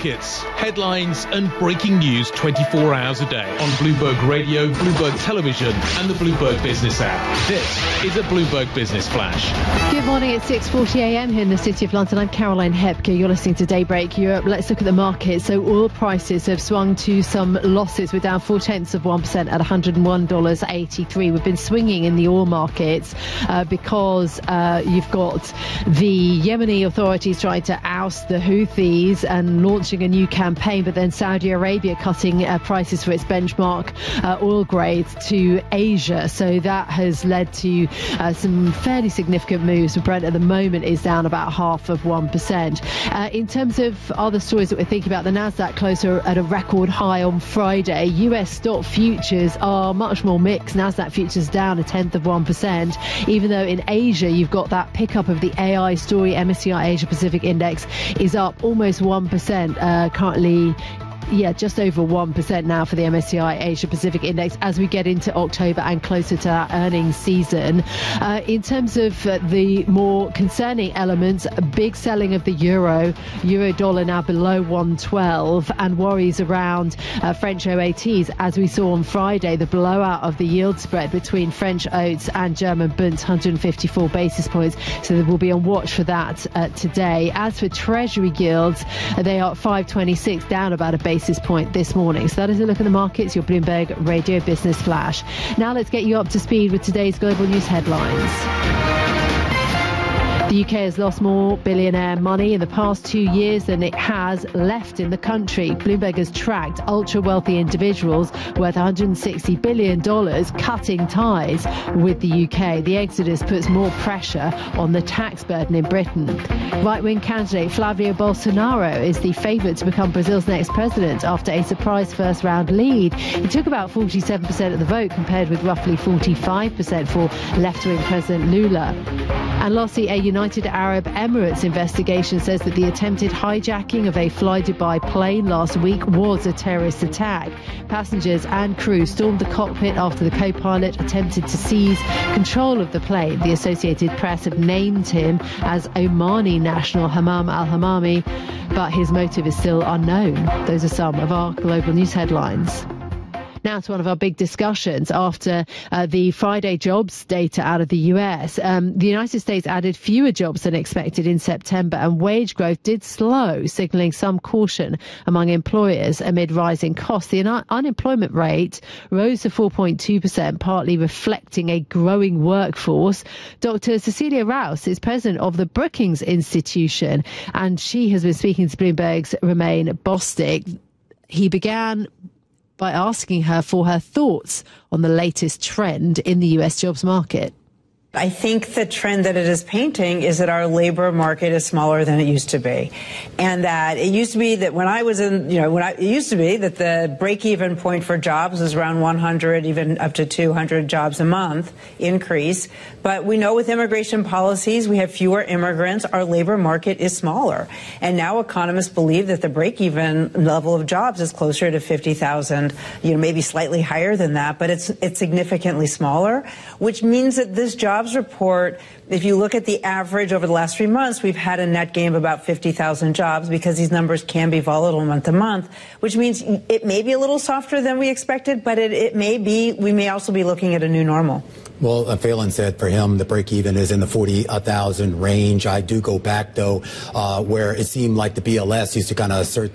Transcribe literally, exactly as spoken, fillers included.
markets, headlines and breaking news twenty-four hours a day on Bloomberg Radio, Bloomberg Television and the Bloomberg Business app. This is a Bloomberg Business Flash. Good morning, it's six forty a m here in the City of London. I'm Caroline Hepker. You're listening to Daybreak Europe. Let's look at the market. So oil prices have swung to some losses. We're down four tenths of one percent at one hundred one dollars eighty-three. We've been swinging in the oil markets uh, because uh, you've got the Yemeni authorities trying to oust the Houthis and launching a new campaign, but then Saudi Arabia cutting uh, prices for its benchmark uh, oil grades to Asia. So that has led to uh, some fairly significant moves. Brent at the moment is down about half of one percent. Uh, in terms of other stories that we're thinking about, the Nasdaq closer at a record high on Friday. U S stock futures are much more mixed. Nasdaq futures down a tenth of one percent, even though in Asia you've got that pickup of the A I story. M S C I Asia Pacific Index is up almost one percent, uh, currently yeah, just over one percent now for the M S C I Asia Pacific Index as we get into October and closer to that earnings season. Uh, in terms of uh, the more concerning elements, a big selling of the euro, euro dollar now below one twelve, and worries around uh, French O A Ts as we saw on Friday, the blowout of the yield spread between French Oats and German Bund, one hundred fifty-four basis points. So they will be on watch for that uh, today. As for Treasury yields, uh, they are at five twenty-six, down about a basis point this morning. So that is a look at the markets, your Bloomberg Radio Business Flash. Now let's get you up to speed with today's global news headlines. The U K has lost more billionaire money in the past two years than it has left in the country. Bloomberg has tracked ultra-wealthy individuals worth one hundred sixty billion dollars cutting ties with the U K. The exodus puts more pressure on the tax burden in Britain. Right-wing candidate Flavio Bolsonaro is the favourite to become Brazil's next president after a surprise first-round lead. He took about forty-seven percent of the vote compared with roughly forty-five percent for left-wing President Lula. And lastly, a United Arab Emirates investigation says that the attempted hijacking of a Fly Dubai plane last week was a terrorist attack. Passengers and crew stormed the cockpit after the co-pilot attempted to seize control of the plane. The Associated Press have named him as Omani national Hammam al-Hammami, but his motive is still unknown. Those are some of our global news headlines. Now to one of our big discussions after uh, the Friday jobs data out of the U S. Um, the United States added fewer jobs than expected in September, and wage growth did slow, signalling some caution among employers amid rising costs. The un- unemployment rate rose to four point two percent, partly reflecting a growing workforce. Doctor Cecilia Rouse is president of the Brookings Institution, and she has been speaking to Bloomberg's Romain Bostick. He began by asking her for her thoughts on the latest trend in the U S jobs market. I think the trend that it is painting is that our labor market is smaller than it used to be. And that it used to be that when I was in, you know, when I, it used to be that the break-even point for jobs was around one hundred, even up to two hundred jobs a month increase. But we know with immigration policies, we have fewer immigrants. Our labor market is smaller. And now economists believe that the break-even level of jobs is closer to fifty thousand, you know, maybe slightly higher than that, but it's, it's significantly smaller, which means that this job report, if you look at the average over the last three months, we've had a net gain of about fifty thousand jobs because these numbers can be volatile month to month, which means it may be a little softer than we expected, but it, it may be, we may also be looking at a new normal. Well, uh, Phelan said for him, the break even is in the forty thousand range. I do go back, though, uh, where it seemed like the B L S used to kind of assert